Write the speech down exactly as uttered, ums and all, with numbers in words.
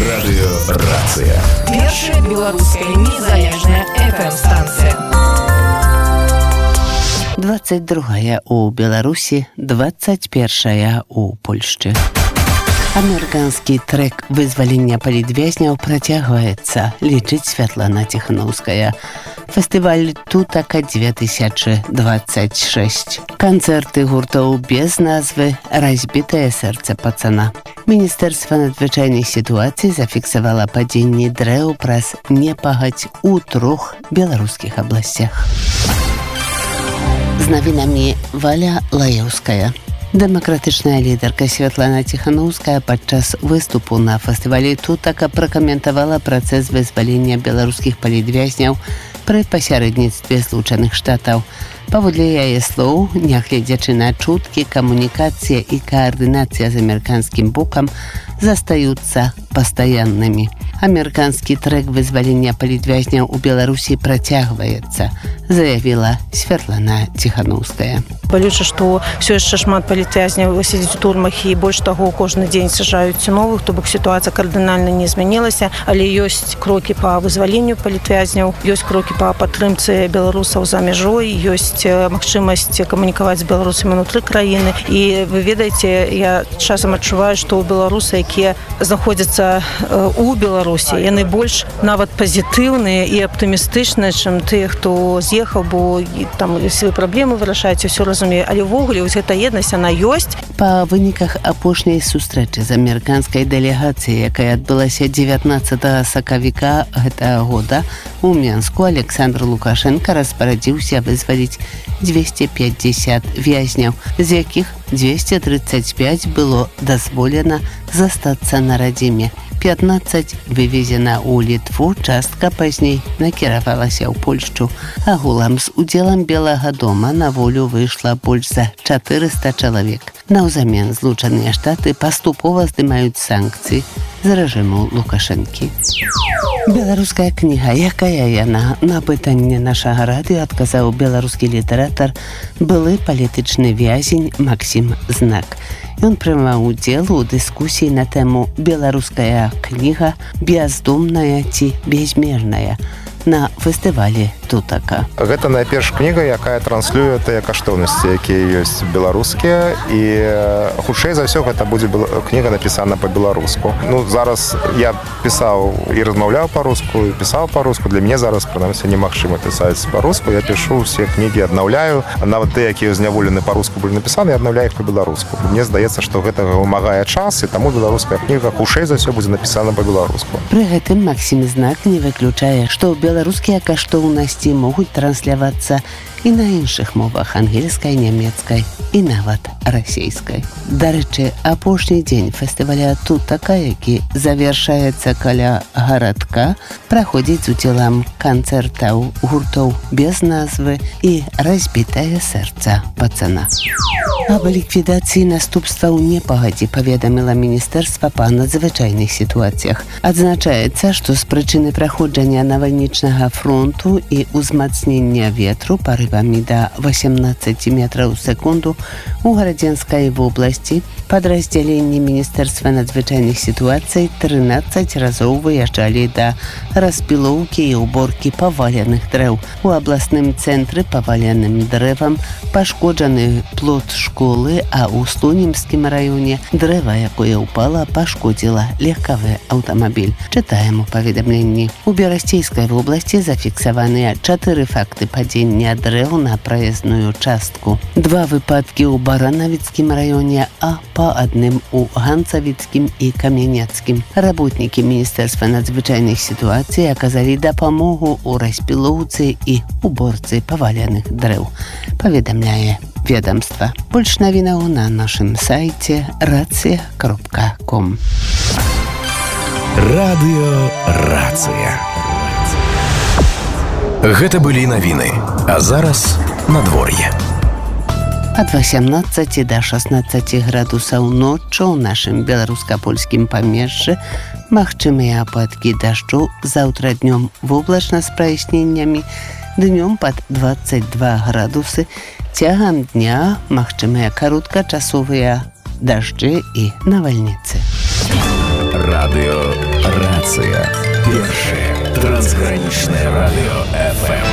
Радыёрацыя. Першая беларуская незалежная эф эм-станцыя. двадцать другая у Беларусі, двадцать першая у Польшчы. Амерыканскі трек вызвалення палітвязняў працягваецца, лічыць Святлана Тихановская. Фестываль «Тутака две тысячи двадцать шесть». Канцэрты гуртоў без назвы «Разбітае сэрца пацана». Міністэрства надзвычайных сітуацый зафіксавала падзенне дрэў праз непагадзь у трох беларускіх абласцях. З навінамі Валя Лаеўская. Дэмакратычная лідарка Святлана Тихановская падчас выступу на фестывалі «Тутака» пракаментавала працэс вызвалення беларускіх палітвязняў пры пасярэдніцтве Злучаных Штатаў. Паводле яе слоў, нягледзячы на чуткі, камунікацыя і каардынацыя з амерыканскім бокам застаюцца пастаяннымі. Амерыканскі трэк вызвалення палітвязняў у Беларусі працягваецца, заявіла Святлана Тихановская. Балюча, што ўсё яшчэ шмат палітвязняў сядзіць у турмах і больш таго, кожны дзень сажаюцца новых, то бок сітуацыя кардынальна не змянілася, але ёсць крокі па вызваленню палітвязняў, ёсць крокі па падтрымцы беларусаў за мяжой, ёсць магчымасць камунікаваць з беларусамі ўнутры краіны. І вы ведаеце, я часам адчуваю, што беларусы, якія знаходзяцца у Беларусі, яны больш нават пазітыўныя і аптымістычныя, чым тыя, хто з'ехаў, бо там свае праблемы вырашаюць, усё разумею, але ўвогуле вось гэта еднасць, она ёсць. Па выніках апошняй сустрэчы з амерыканскай дэлегацыяй, якая адбылася дзевятнаццатага сакавіка гэтага года у Менску, Александр Лукашенко распарадзіўся вызваліць двести пятьдесят вязняў, з якіх двести тридцать пять было дазволена застацца на радзіме. пятнадцать вывезена ў Літву, частка пазней накіравалася ў Польшчу. Агулам з удзелам Белага дома на волю выйшла больш за чатырыста чалавек. Наўзамен Злучаныя Штаты паступова здымаюць санкцыі з рэжыму Лукашэнкі. Беларуская кніга, якая яна? На пытанне нашага радыё адказаў беларускі літаратар, былы палітычны вязень Максім Знак. Ён прымаў удзел у дыскусіі на тэму «Беларуская кніга бяздумная ці бязмерная» на фестывалі «Тутака». Гэта найперш кніга, якая транслюе тыя каштоўнасці, якія ёсць беларускія, і хутчэй за ўсё гэта будзе кніга напісана па-беларуску. Ну, зараз я пісаў і размаўляў па-руску, і пісаў па-руску. Для мяне зараз, прынамсі, немагчыма пісаць па-руску. Я пішу ўсе кнігі, аднаўляю. Нават тыя, якія зняволены па-руску былі напісаны, я аднаўляю іх па-беларуску. Мне здаецца, што гэтага вымагае час, і таму беларуская кніга хутчэй за ўсё будзе напісана па-беларуску. Пры гэтым Максім Знак не выключае, што беларускія каштоўнасці могуць транслявацца і на іншых мовах, ангельскай, нямецкай і нават расейскай. Дарэчы, апошні дзень фестываля «Тутака», які завершаецца каля гарадка, праходзіць з удзелам канцэртаў гуртоў без назвы і «Разбітае сэрца пацана». Аб ліквідацыі наступстваў непагадзі паведаміла Міністэрства па надзвычайных сітуацыях. Адзначаецца, што з прычыны праходжання навальнічнага фронту і ўзмацнення ветру парывамі да восемнадцати метраў у секунду у Гарадзенскай вобласці падраздзяленні Міністэрства надзвычайных сітуацый трынаццаць разоў выязджалі да распілоўкі і уборкі паваленых дрэў. У абласным цэнтры паваленым дрэвам пашкоджаны плот школы, а ў Слонімскім раёне дрэва, якое ўпала, пашкодзіла легкавы аўтамабіль. Чытаем у паведамленні. У Берасцейскай вобласці зафіксаваныя чатыры факты падзення дрэў на праезную частку. Два выпадкі ў Баранавіцкім раёне, а па адным у Ганцавіцкім і Камянецкім. Работнікі Міністэрства надзвычайных сітуацый аказалі дапамогу ў распілоўцы і уборцы паваленых дрэў. Паведамляе ведомства. Больш навінаў на нашым сайце рацыя кропка ком. Радыёрацыя. Гэта былі навіны, а зараз надвор'е. Ад восемнадцати да шестнадцати градусаў ноччу ў нашым беларуска-польскім памежжы магчымыя ападкі дажджу, заўтра днём воблачна з праясненнямі, днём пад двадцать два градусы, цягам дня магчымыя кароткачасовыя дажджы і навальніцы. Радыё станцыя. Першае трансгранічнае радыё эф эм.